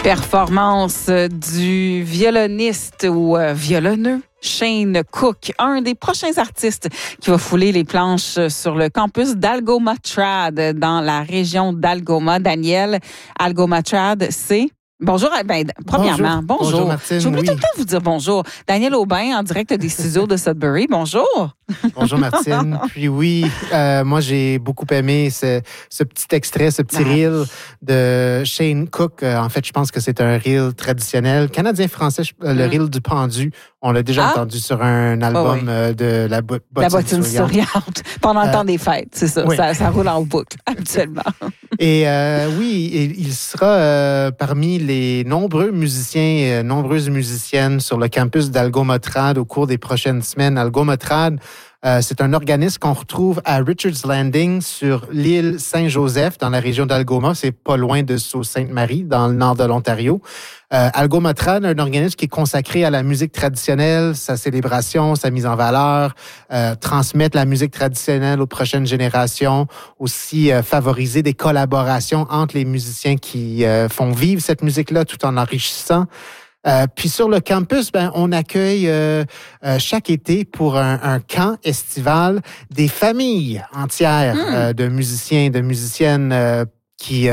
Performance du violoniste ou violonneux Shane Cook, un des prochains artistes qui va fouler les planches sur le campus d'Algoma Trad dans la région d'Algoma. Daniel, Algoma Trad, c'est... Bonjour, premièrement, bonjour. Bonjour Martine, J'oublie tout le temps de vous dire bonjour. Daniel Aubin, en direct des studios de Sudbury, bonjour. Bonjour Martine. Puis oui, moi j'ai beaucoup aimé ce petit extrait, ce petit reel de Shane Cook. En fait, je pense que c'est un reel traditionnel canadien-français, le reel du pendu. On l'a déjà entendu sur un album de la bottine souriante. Pendant le temps des fêtes, c'est ça. Oui. Ça roule en boucle, habituellement. Et oui, il sera parmi les nombreux musiciens, nombreuses musiciennes sur le campus d'Algoma Trad au cours des prochaines semaines. Algoma Trad, c'est un organisme qu'on retrouve à Richards Landing sur l'île Saint-Joseph dans la région d'Algoma. C'est pas loin de Sault-Sainte-Marie, dans le nord de l'Ontario. Algoma Trad, un organisme qui est consacré à la musique traditionnelle, sa célébration, sa mise en valeur, transmettre la musique traditionnelle aux prochaines générations, aussi favoriser des collaborations entre les musiciens qui font vivre cette musique-là tout en l'enrichissant. Puis sur le campus, on accueille chaque été pour un camp estival des familles entières de musiciens, de musiciennes qui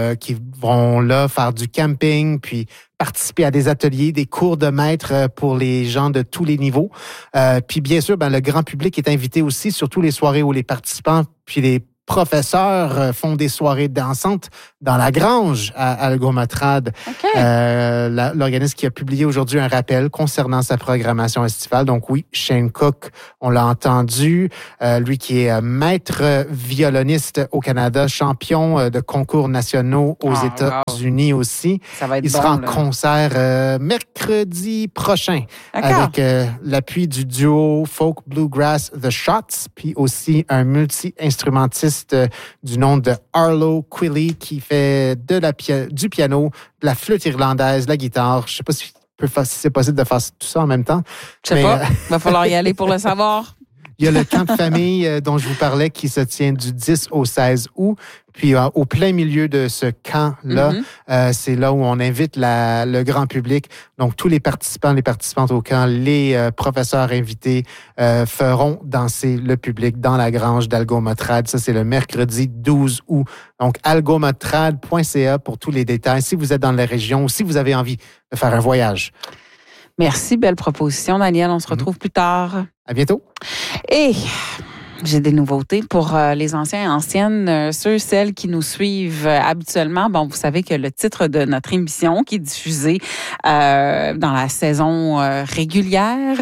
vont là faire du camping, puis participer à des ateliers, des cours de maître pour les gens de tous les niveaux. Puis bien sûr, le grand public est invité aussi, surtout les soirées où les participants puis les professeurs font des soirées dansantes dans la grange à Algoma Trad. Okay. L'organisme qui a publié aujourd'hui un rappel concernant sa programmation estivale. Donc oui, Shane Cook, on l'a entendu, lui qui est maître violoniste au Canada, champion de concours nationaux aux États-Unis aussi. Ça va être Il sera en concert mercredi prochain avec l'appui du duo folk bluegrass The Shots, puis aussi un multi-instrumentiste du nom de Arlo Quilly qui fait du piano, de la flûte irlandaise, de la guitare. Je ne sais pas si c'est possible de faire tout ça en même temps. Je sais pas. Il va falloir y aller pour le savoir. Il y a le camp de famille dont je vous parlais qui se tient du 10 au 16 août. Puis au plein milieu de ce camp-là, c'est là où on invite le grand public. Donc tous les participantes au camp, les professeurs invités feront danser le public dans la grange d'Algoma Trad. Ça, c'est le mercredi 12 août. Donc algomatrad.ca pour tous les détails. Si vous êtes dans la région ou si vous avez envie de faire un voyage. Merci, belle proposition, Daniel. On se retrouve plus tard. À bientôt. Et j'ai des nouveautés pour les anciens et anciennes, celles qui nous suivent habituellement. Bon, vous savez que le titre de notre émission qui est diffusée dans la saison régulière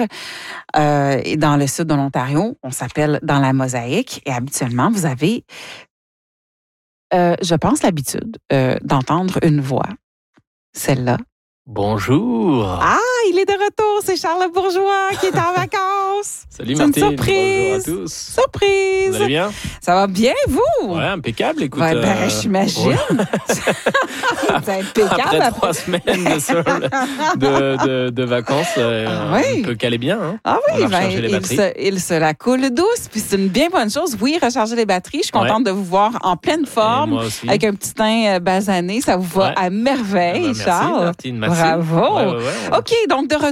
et dans le sud de l'Ontario, on s'appelle Dans la mosaïque. Et habituellement, vous avez, je pense, l'habitude d'entendre une voix, celle-là. Bonjour. Ah, il est de retour, c'est Charles Bourgeois qui est en vacances. Salut Martine. C'est une surprise. Bonjour à tous. Surprise. Vous allez bien? Ça va bien, vous? Ouais, impeccable, écoute. J'imagine. C'est impeccable. Après 3 semaines de vacances, on peut caler bien. Hein? Ah oui, on a rechargé les batteries. Il se la coule douce, puis c'est une bien bonne chose. Oui, recharger les batteries. Je suis contente de vous voir en pleine forme, moi aussi. avec un petit teint basané. Ça vous va à merveille, merci, Charles. Martine, merci. Bravo. Ouais. OK, donc de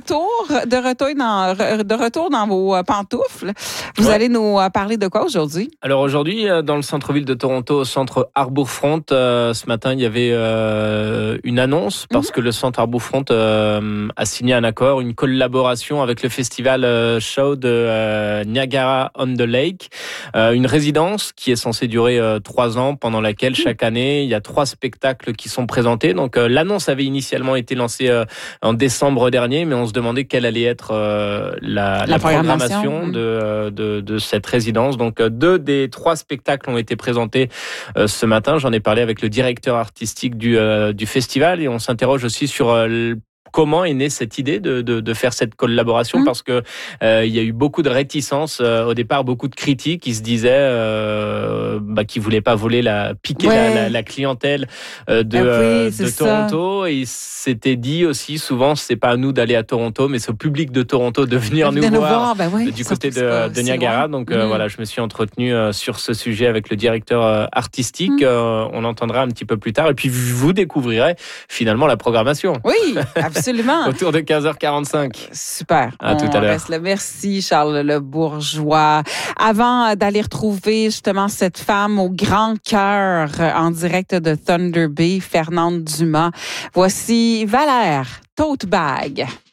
retour dans vos pantoufles. Vous allez nous parler de quoi aujourd'hui? Alors aujourd'hui, dans le centre-ville de Toronto, au centre Harbourfront, ce matin, il y avait une annonce parce que le centre Harbourfront a signé un accord, une collaboration avec le festival Show de Niagara-on-the-Lake, une résidence qui est censée durer 3 ans, pendant laquelle chaque année, il y a 3 spectacles qui sont présentés. Donc l'annonce avait initialement été lancée en décembre dernier, mais on se demandait quelle allait être la programmation de cette résidence. Donc 2 des 3 spectacles ont été présentés ce matin. J'en ai parlé avec le directeur artistique du festival et on s'interroge aussi sur comment est née cette idée de faire cette collaboration, parce que il y a eu beaucoup de réticences au départ, beaucoup de critiques qui se disaient qu'ils voulaient pas piquer la clientèle de Toronto. Et ils s'étaient dit aussi souvent, c'est pas à nous d'aller à Toronto, mais c'est au public de Toronto de venir nous voir du côté de Niagara. Donc voilà, je me suis entretenu sur ce sujet avec le directeur artistique. On entendra un petit peu plus tard, et puis vous découvrirez finalement la programmation. Oui, absolument. Autour de 15h45. Super. À tout à l'heure. Reste là. Merci, Charles Le Bourgeois. Avant d'aller retrouver justement cette femme au grand cœur en direct de Thunder Bay, Fernande Dumas, voici Valère, Tote Bag.